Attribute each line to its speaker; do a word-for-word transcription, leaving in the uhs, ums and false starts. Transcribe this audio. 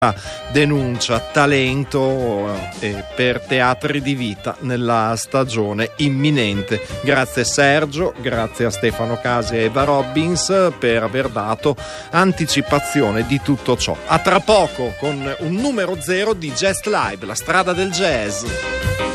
Speaker 1: denuncia talento eh, per teatri di vita nella stagione imminente. Grazie Sergio, grazie a Stefano Casi e Eva Robbins per aver dato anticipazione di tutto ciò. A tra poco con un numero zero di Jazz Live, la strada del jazz.